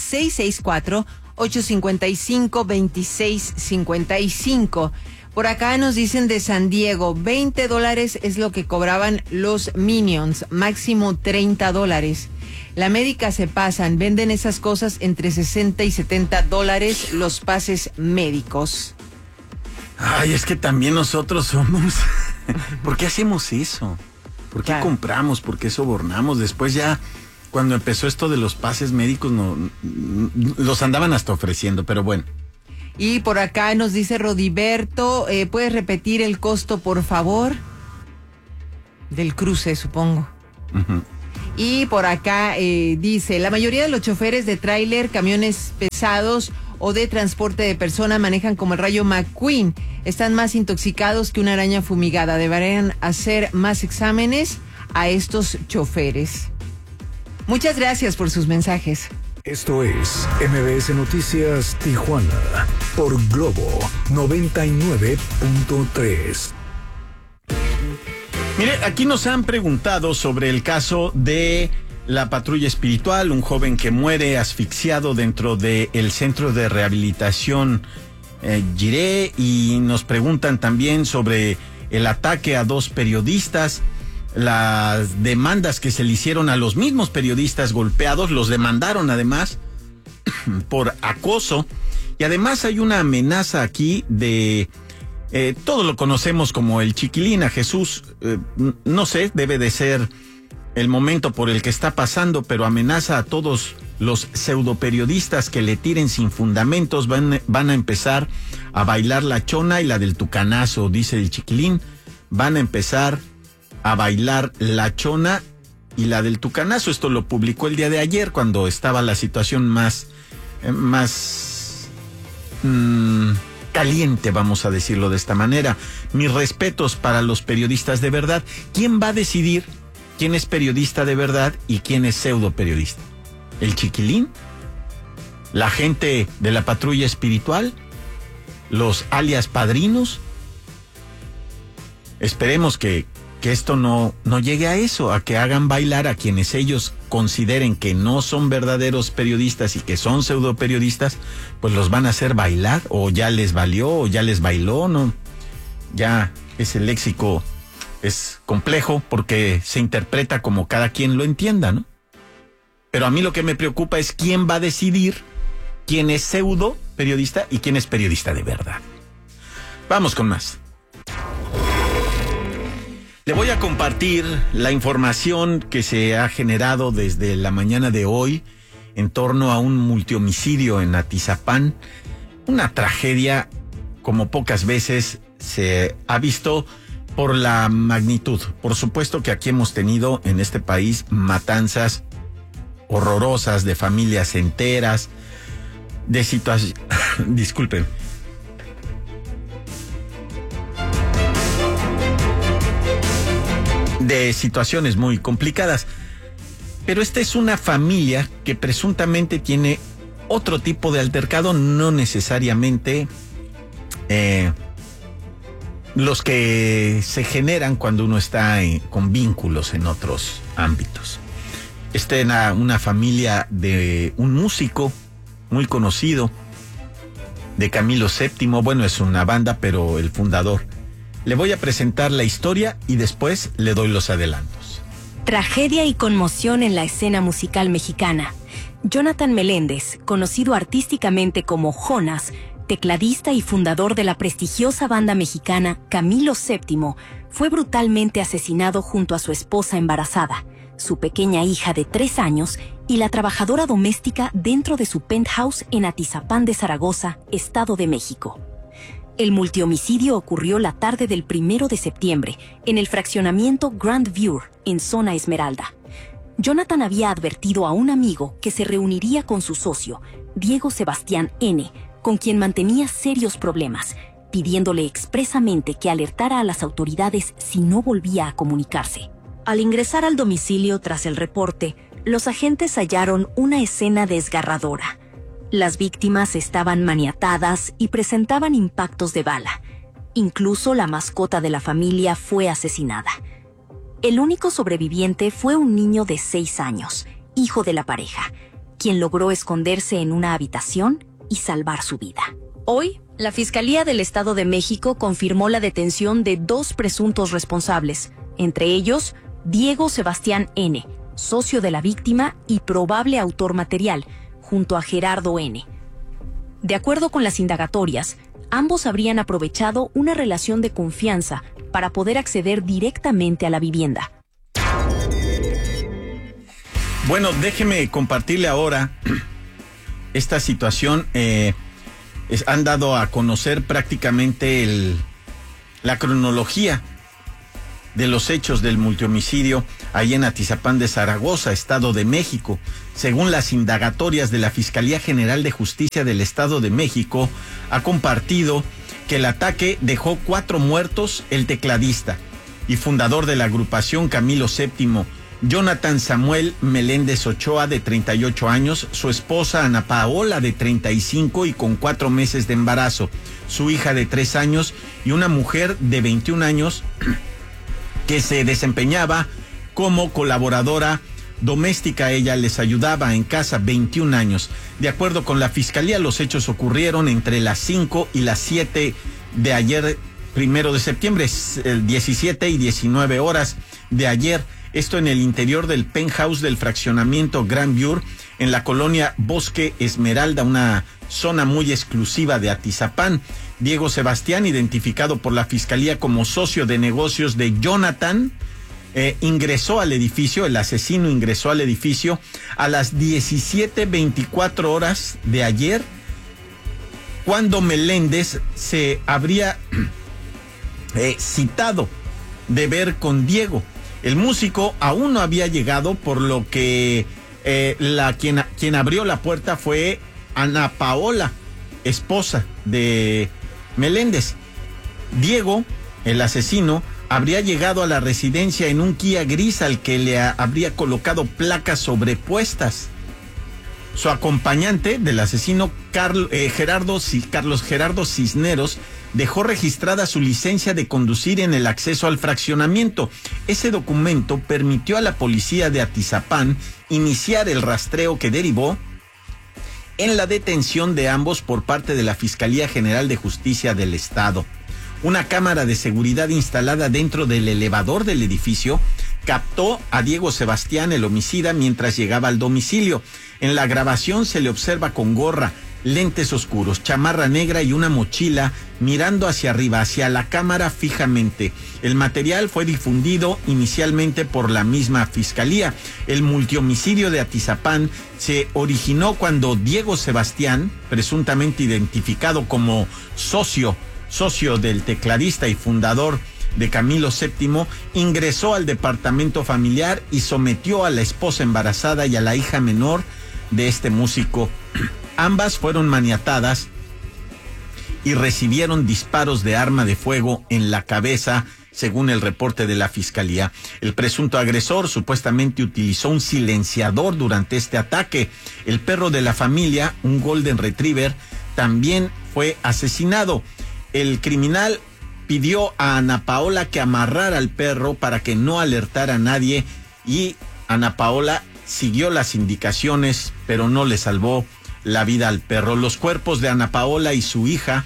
664-855-2655. Por acá nos dicen de San Diego, $20 es lo que cobraban los Minions, máximo $30. La médica se pasan, venden esas cosas entre $60 y $70 los pases médicos. Ay, es que también nosotros somos... ¿Por qué hacemos eso? ¿Por qué compramos? ¿Por qué sobornamos? Después ya, cuando empezó esto de los pases médicos, los andaban hasta ofreciendo, pero bueno. Y por acá nos dice Rodiberto, ¿puedes repetir el costo, por favor? Del cruce, supongo. Uh-huh. Y por acá dice, la mayoría de los choferes de tráiler, camiones pesados o de transporte de persona manejan como el rayo McQueen. Están más intoxicados que una araña fumigada. Deberían hacer más exámenes a estos choferes. Muchas gracias por sus mensajes. Esto es MBS Noticias Tijuana por Globo 99.3. Mire, aquí nos han preguntado sobre el caso de La patrulla espiritual, un joven que muere asfixiado dentro del centro de rehabilitación Giré, y nos preguntan también sobre el ataque a 2 periodistas, las demandas que se le hicieron a los mismos periodistas golpeados, los demandaron además por acoso, y además hay una amenaza aquí de, todo lo conocemos como el Chiquilín, a Jesús, no sé, debe de ser el momento por el que está pasando, pero amenaza a todos los pseudoperiodistas que le tiren sin fundamentos. Van a empezar a bailar la chona y la del tucanazo, dice el Chiquilín. Van a empezar a bailar la chona y la del tucanazo. Esto lo publicó el día de ayer, cuando estaba la situación más caliente, vamos a decirlo de esta manera. Mis respetos para los periodistas de verdad. ¿Quién va a decidir quién es periodista de verdad y quién es pseudo periodista? ¿El Chiquilín? ¿La gente de la patrulla espiritual? ¿Los alias padrinos? Esperemos que esto no llegue a eso, a que hagan bailar a quienes ellos consideren que no son verdaderos periodistas y que son pseudo periodistas, pues los van a hacer bailar, o ya les valió, o ya les bailó, ¿no? Ya ese léxico es complejo porque se interpreta como cada quien lo entienda, ¿no? Pero a mí lo que me preocupa es quién va a decidir quién es pseudo periodista y quién es periodista de verdad. Vamos con más. Le voy a compartir la información que se ha generado desde la mañana de hoy en torno a un multihomicidio en Atizapán. Una tragedia como pocas veces se ha visto por la magnitud. Por supuesto que aquí hemos tenido en este país matanzas horrorosas de familias enteras, de situaciones... Disculpen. De situaciones muy complicadas. Pero esta es una familia que presuntamente tiene otro tipo de altercado, no necesariamente los que se generan cuando uno está con vínculos en otros ámbitos. Esta era una familia de un músico muy conocido, de Camilo VII, bueno, es una banda, pero el fundador. Le voy a presentar la historia y después le doy los adelantos. Tragedia y conmoción en la escena musical mexicana. Jonathan Meléndez, conocido artísticamente como Jonas, tecladista y fundador de la prestigiosa banda mexicana Camilo VII, fue brutalmente asesinado junto a su esposa embarazada, su pequeña hija de 3 años y la trabajadora doméstica dentro de su penthouse en Atizapán de Zaragoza, Estado de México. El multihomicidio ocurrió la tarde del 1 de septiembre en el fraccionamiento Grand View, en Zona Esmeralda. Jonathan había advertido a un amigo que se reuniría con su socio, Diego Sebastián N., con quien mantenía serios problemas, pidiéndole expresamente que alertara a las autoridades si no volvía a comunicarse. Al ingresar al domicilio tras el reporte, los agentes hallaron una escena desgarradora. Las víctimas estaban maniatadas y presentaban impactos de bala. Incluso la mascota de la familia fue asesinada. El único sobreviviente fue un niño de 6 años, hijo de la pareja, quien logró esconderse en una habitación y salvar su vida. Hoy, la Fiscalía del Estado de México confirmó la detención de 2 presuntos responsables, entre ellos Diego Sebastián N., socio de la víctima y probable autor material, junto a Gerardo N. De acuerdo con las indagatorias, ambos habrían aprovechado una relación de confianza para poder acceder directamente a la vivienda. Bueno, déjeme compartirle ahora esta situación. Han dado a conocer prácticamente la cronología de los hechos del multihomicidio ahí en Atizapán de Zaragoza, Estado de México. Según las indagatorias de la Fiscalía General de Justicia del Estado de México, ha compartido que el ataque dejó 4 muertos, el tecladista y fundador de la agrupación Camilo VII, Jonathan Samuel Meléndez Ochoa, de 38 años, su esposa Ana Paola, de 35 y con 4 meses de embarazo, su hija de 3 años y una mujer de 21 años que se desempeñaba como colaboradora doméstica. Ella les ayudaba en casa, 21 años. De acuerdo con la fiscalía, los hechos ocurrieron entre las 5 y las 7 de ayer, 1 de septiembre, 17 y 19 horas de ayer. Esto en el interior del penthouse del fraccionamiento Grandview, en la colonia Bosque Esmeralda, una zona muy exclusiva de Atizapán. Diego Sebastián, identificado por la fiscalía como socio de negocios de Jonathan, ingresó al edificio, el asesino ingresó al edificio a las 17:24 horas de ayer, cuando Meléndez se habría citado de ver con Diego. El músico aún no había llegado, por lo que quien abrió la puerta fue Ana Paola, esposa de Meléndez. Diego, el asesino, habría llegado a la residencia en un Kia gris al que le habría colocado placas sobrepuestas. Su acompañante del asesino, Carlos Gerardo Cisneros, dejó registrada su licencia de conducir en el acceso al fraccionamiento. Ese documento permitió a la policía de Atizapán iniciar el rastreo que derivó en la detención de ambos por parte de la Fiscalía General de Justicia del Estado. Una cámara de seguridad instalada dentro del elevador del edificio captó a Diego Sebastián, el homicida, mientras llegaba al domicilio. En la grabación se le observa con gorra, lentes oscuros, chamarra negra y una mochila, mirando hacia arriba, hacia la cámara fijamente. El material fue difundido inicialmente por la misma fiscalía. El multihomicidio de Atizapán se originó cuando Diego Sebastián, presuntamente identificado como socio del tecladista y fundador de Camilo VII, ingresó al departamento familiar y sometió a la esposa embarazada y a la hija menor de este músico. Ambas fueron maniatadas y recibieron disparos de arma de fuego en la cabeza, según el reporte de la fiscalía. El presunto agresor supuestamente utilizó un silenciador durante este ataque. El perro de la familia, un Golden Retriever, también fue asesinado. El criminal pidió a Ana Paola que amarrara al perro para que no alertara a nadie, y Ana Paola siguió las indicaciones, pero no le salvó la vida al perro. Los cuerpos de Ana Paola y su hija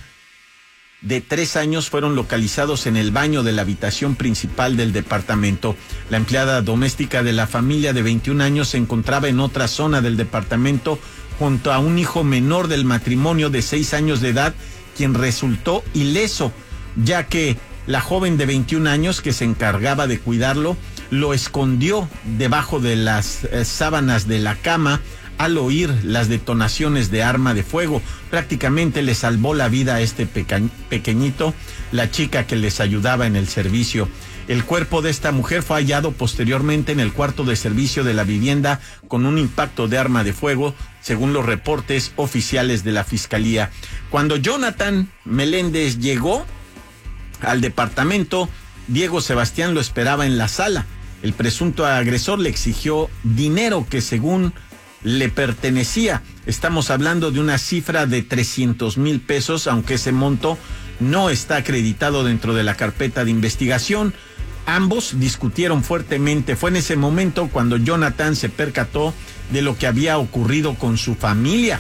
de 3 años fueron localizados en el baño de la habitación principal del departamento. La empleada doméstica de la familia de 21 años se encontraba en otra zona del departamento junto a un hijo menor del matrimonio de 6 años de edad, quien resultó ileso, ya que la joven de 21 años que se encargaba de cuidarlo lo escondió debajo de las sábanas de la cama al oír las detonaciones de arma de fuego. Prácticamente le salvó la vida a este pequeñito, la chica que les ayudaba en el servicio. El cuerpo de esta mujer fue hallado posteriormente en el cuarto de servicio de la vivienda con un impacto de arma de fuego, según los reportes oficiales de la fiscalía. Cuando Jonathan Meléndez llegó al departamento, Diego Sebastián lo esperaba en la sala. El presunto agresor le exigió dinero que, según le pertenecía, estamos hablando de una cifra de 300,000 pesos, aunque ese monto no está acreditado dentro de la carpeta de investigación. Ambos discutieron fuertemente. Fue en ese momento cuando Jonathan se percató de lo que había ocurrido con su familia.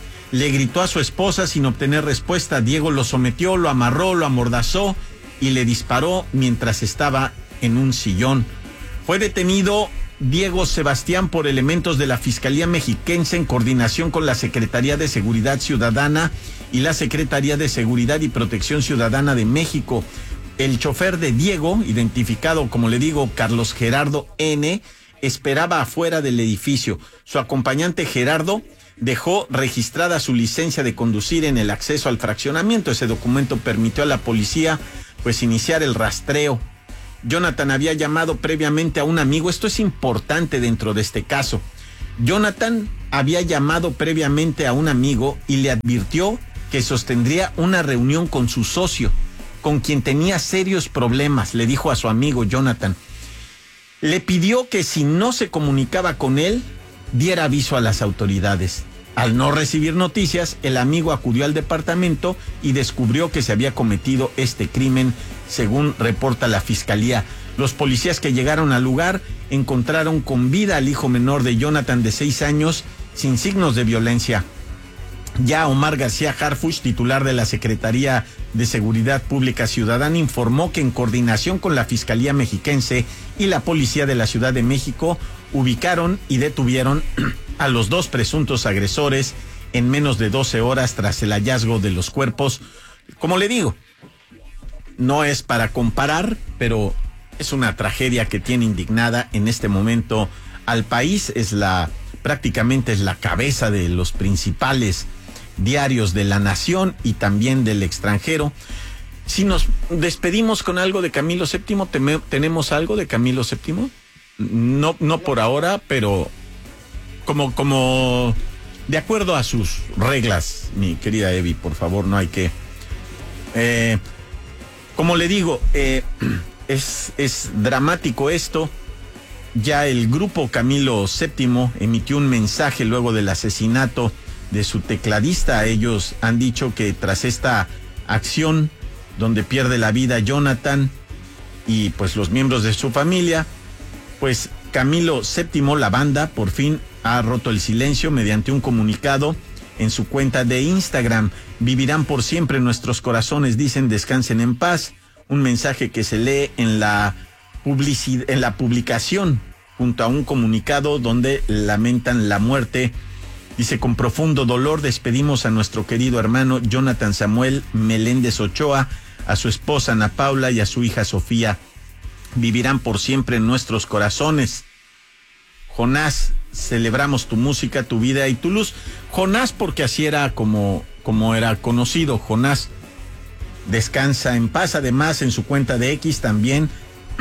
Le gritó a su esposa sin obtener respuesta. Diego lo sometió, lo amarró, lo amordazó y le disparó mientras estaba en un sillón. Fue detenido Diego Sebastián por elementos de la Fiscalía Mexiquense en coordinación con la Secretaría de Seguridad Ciudadana y la Secretaría de Seguridad y Protección Ciudadana de México. El chofer de Diego, identificado como le digo, Carlos Gerardo N., esperaba afuera del edificio. Su acompañante Gerardo dejó registrada su licencia de conducir en el acceso al fraccionamiento. Ese documento permitió a la policía iniciar el rastreo. Jonathan había llamado previamente a un amigo. Esto es importante dentro de este caso. Jonathan había llamado previamente a un amigo y le advirtió que sostendría una reunión con su socio, con quien tenía serios problemas. Le dijo a su amigo Jonathan. Le pidió que si no se comunicaba con él, diera aviso a las autoridades. Al no recibir noticias, el amigo acudió al departamento y descubrió que se había cometido este crimen, según reporta la fiscalía. Los policías que llegaron al lugar encontraron con vida al hijo menor de Jonathan de 6 años sin signos de violencia. Ya Omar García Harfuch, titular de la Secretaría de Seguridad Pública Ciudadana, informó que en coordinación con la Fiscalía Mexiquense y la Policía de la Ciudad de México ubicaron y detuvieron a los 2 presuntos agresores en menos de 12 horas tras el hallazgo de los cuerpos. Como le digo, no es para comparar, pero es una tragedia que tiene indignada en este momento al país. Prácticamente es la cabeza de los principales diarios de la nación y también del extranjero. Si nos despedimos con algo de Camilo VII, ¿tenemos algo de Camilo VII? No por ahora, pero como de acuerdo a sus reglas, mi querida Evi, por favor, no hay que... como le digo, es dramático esto. Ya el grupo Camilo VII emitió un mensaje luego del asesinato de su tecladista. Ellos han dicho que tras esta acción donde pierde la vida Jonathan y pues los miembros de su familia, pues Camilo VII, la banda, por fin ha roto el silencio mediante un comunicado en su cuenta de Instagram. Vivirán por siempre en nuestros corazones, dicen, descansen en paz. Un mensaje que se lee en la publicación junto a un comunicado donde lamentan la muerte. Dice: con profundo dolor despedimos a nuestro querido hermano Jonathan Samuel Meléndez Ochoa, a su esposa Ana Paula y a su hija Sofía. Vivirán por siempre en nuestros corazones. Jonás, celebramos tu música, tu vida y tu luz. Jonás, porque así era como era conocido. Jonás, descansa en paz. Además, en su cuenta de X también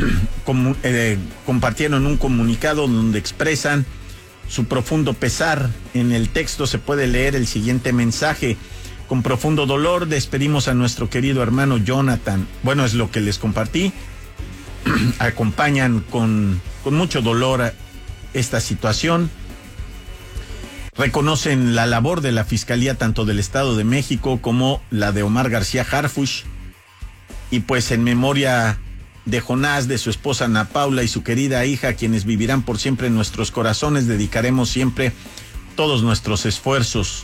compartieron un comunicado donde expresan su profundo pesar. En el texto se puede leer el siguiente mensaje: con profundo dolor despedimos a nuestro querido hermano Jonathan. Bueno, es lo que les compartí. Acompañan con mucho dolor esta situación. Reconocen la labor de la Fiscalía tanto del Estado de México como la de Omar García Harfuch. Y pues en memoria de Jonás, de su esposa Ana Paula y su querida hija, quienes vivirán por siempre en nuestros corazones, dedicaremos siempre todos nuestros esfuerzos.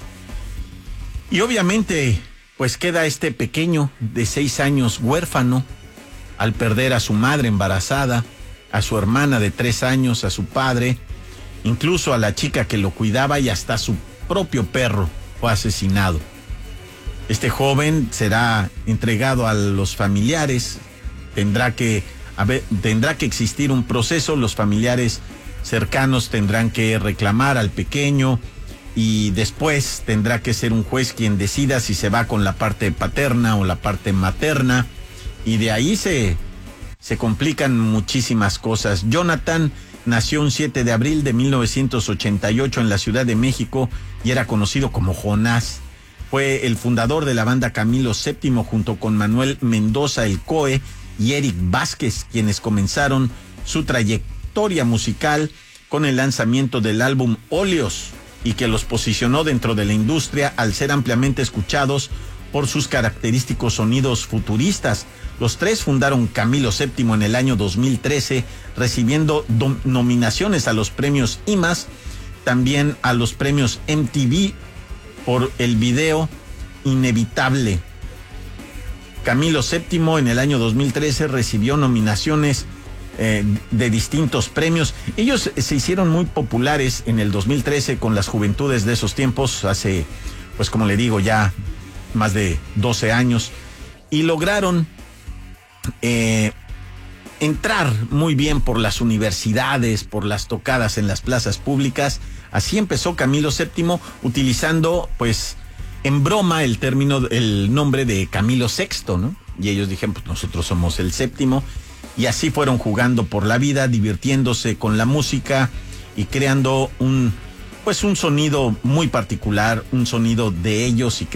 Y obviamente, pues queda este pequeño de 6 años huérfano al perder a su madre embarazada, a su hermana de 3 años, a su padre, incluso a la chica que lo cuidaba, y hasta su propio perro fue asesinado. Este joven será entregado a los familiares. Tendrá que existir un proceso. Los familiares cercanos tendrán que reclamar al pequeño y después tendrá que ser un juez quien decida si se va con la parte paterna o la parte materna, y de ahí se complican muchísimas cosas. Jonathan nació un 7 de abril de 1988 en la Ciudad de México y era conocido como Jonás. Fue el fundador de la banda Camilo VII junto con Manuel Mendoza el Coe y Eric Vázquez, quienes comenzaron su trayectoria musical con el lanzamiento del álbum Óleos, y que los posicionó dentro de la industria al ser ampliamente escuchados por sus característicos sonidos futuristas. Los tres fundaron Camilo VII en el año 2013, recibiendo nominaciones a los premios IMAS, también a los premios MTV por el video Inevitable. Camilo VII en el año 2013 recibió nominaciones de distintos premios. Ellos se hicieron muy populares en el 2013 con las juventudes de esos tiempos, hace, pues como le digo, ya más de 12 años, y lograron entrar muy bien por las universidades, por las tocadas en las plazas públicas. Así empezó Camilo VII, utilizando pues en broma el nombre de Camilo VI, ¿no? Y ellos dijeron, pues nosotros somos el séptimo, y así fueron jugando por la vida, divirtiéndose con la música y creando un sonido muy particular, un sonido de ellos, y